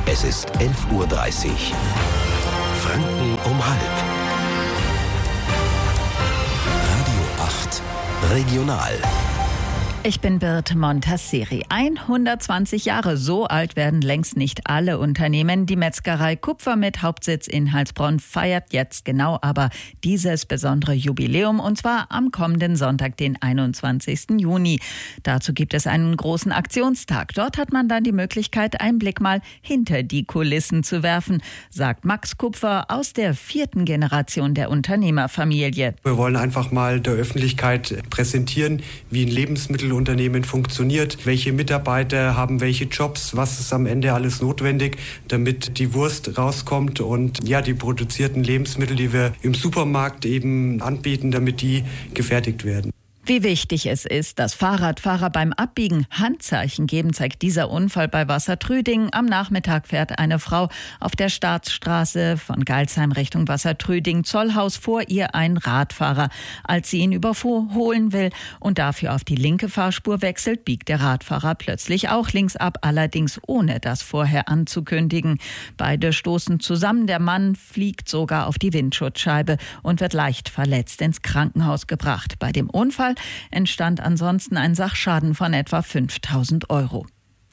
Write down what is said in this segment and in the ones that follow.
Es ist 11:30 Uhr. Franken um halb. Radio 8 Regional. Ich bin Birte Montasseri. 120 Jahre, so alt werden längst nicht alle Unternehmen. Die Metzgerei Kupfer mit Hauptsitz in Heilsbronn feiert jetzt genau aber dieses besondere Jubiläum, und zwar am kommenden Sonntag, den 21. Juni. Dazu gibt es einen großen Aktionstag. Dort hat man dann die Möglichkeit, einen Blick mal hinter die Kulissen zu werfen, sagt Max Kupfer aus der 4. Generation der Unternehmerfamilie. Wir wollen einfach mal der Öffentlichkeit präsentieren, wie ein Lebensmittelunternehmen funktioniert, welche Mitarbeiter haben welche Jobs, was ist am Ende alles notwendig, damit die Wurst rauskommt und ja, die produzierten Lebensmittel, die wir im Supermarkt eben anbieten, damit die gefertigt werden. Wie wichtig es ist, dass Fahrradfahrer beim Abbiegen Handzeichen geben, zeigt dieser Unfall bei Wassertrüding. Am Nachmittag fährt eine Frau auf der Staatsstraße von Geilsheim Richtung Wassertrüding-Zollhaus vor ihr ein Radfahrer. Als sie ihn überholen will und dafür auf die linke Fahrspur wechselt, biegt der Radfahrer plötzlich auch links ab, allerdings ohne das vorher anzukündigen. Beide stoßen zusammen, der Mann fliegt sogar auf die Windschutzscheibe und wird leicht verletzt ins Krankenhaus gebracht. Bei dem Unfall entstand ansonsten ein Sachschaden von etwa 5.000 €.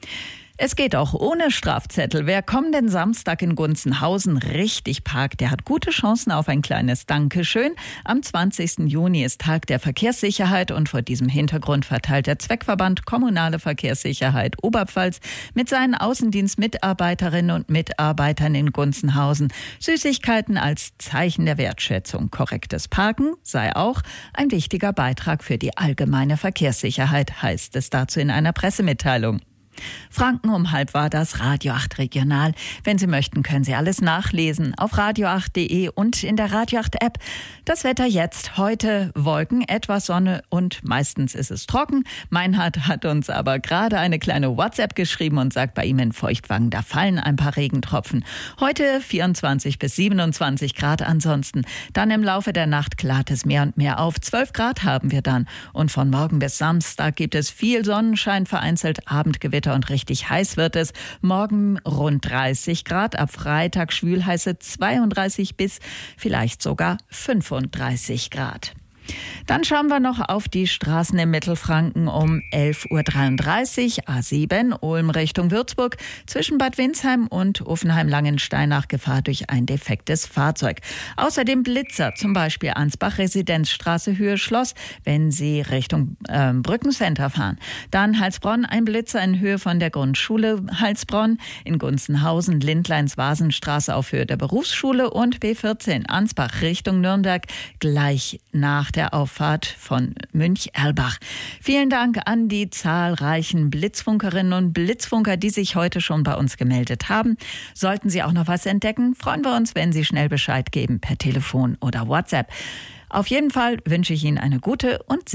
Es geht auch ohne Strafzettel. Wer kommenden Samstag in Gunzenhausen richtig parkt, der hat gute Chancen auf ein kleines Dankeschön. Am 20. Juni ist Tag der Verkehrssicherheit und vor diesem Hintergrund verteilt der Zweckverband Kommunale Verkehrssicherheit Oberpfalz mit seinen Außendienstmitarbeiterinnen und Mitarbeitern in Gunzenhausen Süßigkeiten als Zeichen der Wertschätzung. Korrektes Parken sei auch ein wichtiger Beitrag für die allgemeine Verkehrssicherheit, heißt es dazu in einer Pressemitteilung. Franken um halb war das Radio 8 Regional. Wenn Sie möchten, können Sie alles nachlesen auf radio8.de und in der Radio 8 App. Das Wetter jetzt, heute Wolken, etwas Sonne und meistens ist es trocken. Meinhard hat uns aber gerade eine kleine WhatsApp geschrieben und sagt, bei ihm in Feuchtwangen, da fallen ein paar Regentropfen. Heute 24 bis 27 Grad ansonsten. Dann im Laufe der Nacht klart es mehr und mehr auf. 12 Grad haben wir dann. Und von morgen bis Samstag gibt es viel Sonnenschein, vereinzelt Abendgewitter und richtig heiß wird es. Morgen rund 30 Grad, ab Freitag schwülheiße 32 bis vielleicht sogar 35 Grad. Dann schauen wir noch auf die Straßen im Mittelfranken um 11:33 Uhr. A7 Ulm Richtung Würzburg zwischen Bad Windsheim und Uffenheim-Langenstein nach Gefahr durch ein defektes Fahrzeug. Außerdem Blitzer, zum Beispiel Ansbach Residenzstraße Höhe Schloss, wenn Sie Richtung Brückencenter fahren. Dann Heilsbronn, ein Blitzer in Höhe von der Grundschule Heilsbronn. In Gunzenhausen Lindleins-Vasenstraße auf Höhe der Berufsschule und B14 Ansbach Richtung Nürnberg gleich nach der Auffahrt von Münch-Erlbach. Vielen Dank an die zahlreichen Blitzfunkerinnen und Blitzfunker, die sich heute schon bei uns gemeldet haben. Sollten Sie auch noch was entdecken, freuen wir uns, wenn Sie schnell Bescheid geben per Telefon oder WhatsApp. Auf jeden Fall wünsche ich Ihnen eine gute und